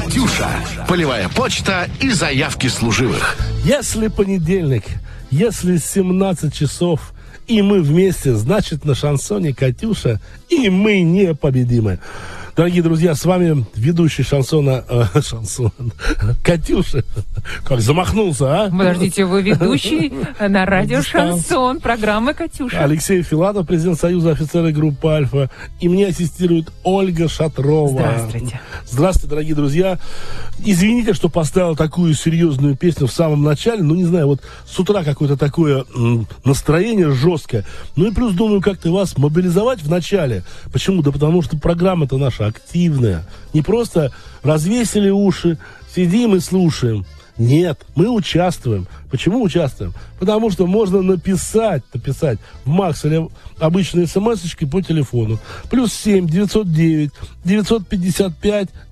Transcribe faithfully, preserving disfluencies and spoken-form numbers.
Катюша. Полевая почта и заявки служивых. Если понедельник, если семнадцать часов, и мы вместе, значит, на шансоне Катюша, и мы непобедимы. Дорогие друзья, с вами ведущий шансона, э, шансон, Катюша. Как замахнулся, а? Подождите, вы ведущий на радио «Шансон» программы «Катюша». Алексей Филатов, президент Союза офицеров группы «Альфа». И мне ассистирует Ольга Шатрова. Здравствуйте. Здравствуйте, дорогие друзья. Извините, что поставил такую серьезную песню в самом начале. Ну, не знаю, вот с утра какое-то такое м, настроение жесткое. Ну и плюс, думаю, как-то вас мобилизовать в начале. Почему? Да потому что программа-то наша активная. Не просто развесили уши, сидим и слушаем. Нет, мы участвуем. Почему участвуем? Потому что можно написать, написать в Макс или обычные смс-очки по телефону. Плюс семь девятьсот девять девятьсот пятьдесят пять